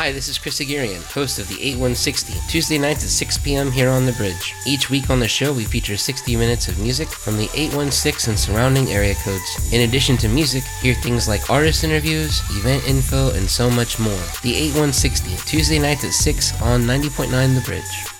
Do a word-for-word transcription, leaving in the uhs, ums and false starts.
Hi, this is Chris Aguirre, host of the eight one sixty, Tuesday nights at six p.m. here on The Bridge. Each week on the show, we feature sixty minutes of music from the eight one six and surrounding area codes. In addition to music, hear things like artist interviews, event info, and so much more. The eight one sixty, Tuesday nights at six on ninety point nine The Bridge.